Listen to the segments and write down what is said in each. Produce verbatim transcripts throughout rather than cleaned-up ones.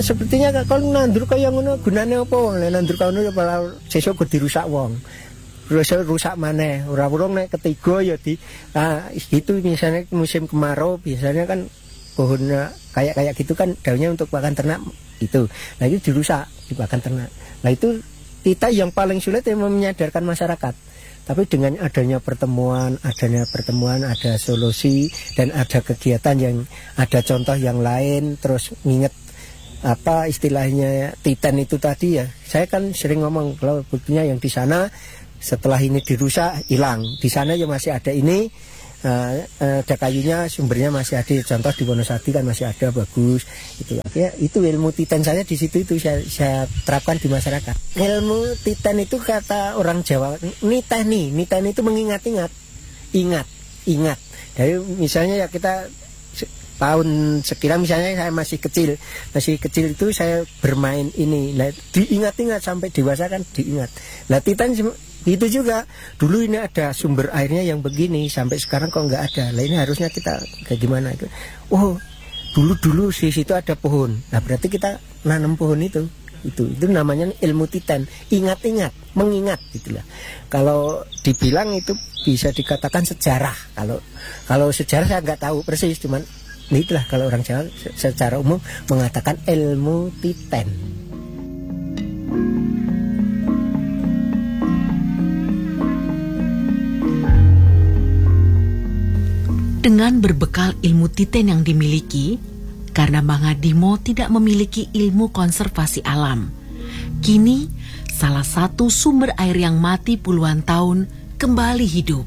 Sepertinya kalau nandur kaya ngono gunane apa? Nandur kaya ngono ya sesuk dirusak wong. Rusak rusak maneh. Ora urung nek ketiga ya di nah, itu misalnya musim kemarau biasanya kan pohonnya kayak kayak gitu kan daunnya untuk pakan ternak itu. Nah itu dirusak dipakan ternak. Nah itu kita yang paling sulit yang menyadarkan masyarakat. Tapi dengan adanya pertemuan, adanya pertemuan, ada solusi dan ada kegiatan yang ada contoh yang lain, terus nginget apa istilahnya Titan itu tadi ya. Saya kan sering ngomong kalau buktinya yang di sana setelah ini dirusak hilang, di sana ya masih ada ini. Uh, uh, ada kayunya, sumbernya masih ada. Contoh di Wonosati kan masih ada bagus. Itu ya, itu ilmu Titan saya di situ itu saya, saya terapkan di masyarakat. Ilmu Titan itu kata orang Jawa, nitah nih, nitah itu mengingat-ingat, ingat, ingat. Dari misalnya ya kita tahun sekian misalnya saya masih kecil, masih kecil itu saya bermain ini, nah, diingat-ingat sampai dewasa kan diingat. Nah Titan itu juga dulu ini ada sumber airnya yang begini sampai sekarang kok nggak ada. Lah ini harusnya kita kayak gimana itu? Oh dulu dulu di situ ada pohon. Nah berarti kita nanam pohon itu. Itu itu namanya ilmu Titan. Ingat-ingat, mengingat gitulah. Kalau dibilang itu bisa dikatakan sejarah. Kalau kalau sejarah saya nggak tahu persis, cuman itulah kalau orang Jawa secara umum mengatakan ilmu Titan. Dengan berbekal ilmu Titan yang dimiliki, karena Bang Adimo tidak memiliki ilmu konservasi alam, kini salah satu sumber air yang mati puluhan tahun kembali hidup.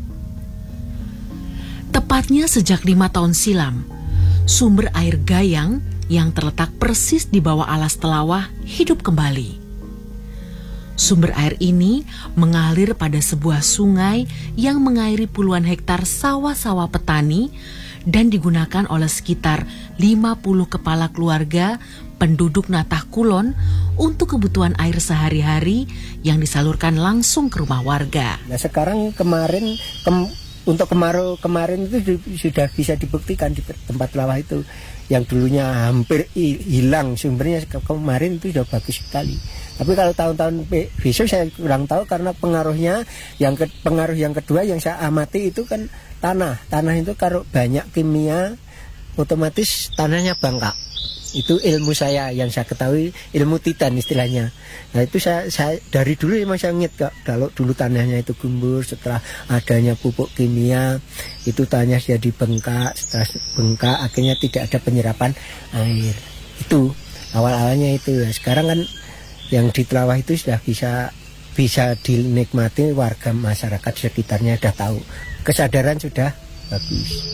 Tepatnya sejak lima tahun silam, sumber air Gayang yang terletak persis di bawah alas Telawah hidup kembali. Sumber air ini mengalir pada sebuah sungai yang mengairi puluhan hektar sawah-sawah petani dan digunakan oleh sekitar lima puluh kepala keluarga penduduk Natah Kulon untuk kebutuhan air sehari-hari yang disalurkan langsung ke rumah warga. Nah sekarang kemarin kem, untuk kemarau kemarin itu sudah bisa dibuktikan di tempat Telawah itu yang dulunya hampir hilang sumbernya kemarin itu sudah bagus sekali. Tapi kalau tahun-tahun besok saya kurang tahu karena pengaruhnya yang ke, pengaruh yang kedua yang saya amati itu kan tanah. Tanah itu kalau banyak kimia otomatis tanahnya bangkak. Itu ilmu saya yang saya ketahui, ilmu Titan istilahnya. Nah itu saya, saya dari dulu memang saya ingat kok kalau dulu tanahnya itu gembur setelah adanya pupuk kimia itu tanahnya jadi bengkak, setelah bengkak akhirnya tidak ada penyerapan air. Itu awal-awalnya itu. Nah, sekarang kan yang di Telawah itu sudah bisa bisa dinikmati warga masyarakat sekitarnya sudah tahu, kesadaran sudah bagus.